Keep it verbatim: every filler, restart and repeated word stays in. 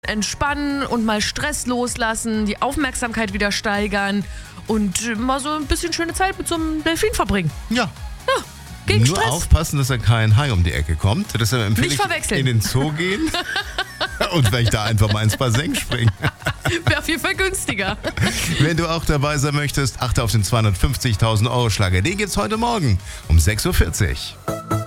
Entspannen und mal Stress loslassen, die Aufmerksamkeit wieder steigern und mal so ein bisschen schöne Zeit mit so einem Delfin verbringen. Ja. Ja, gegen Nur Stress. aufpassen, dass da kein Hai um die Ecke kommt. Deshalb empfehle Nicht ich verwechseln. in den Zoo gehen und vielleicht da einfach mal ins Bassin springen. Wäre auf jeden Fall günstiger. Wenn du auch dabei sein möchtest, achte auf den zweihundertfünfzigtausend Euro Schlager. Den gibt's heute Morgen um sechs Uhr vierzig.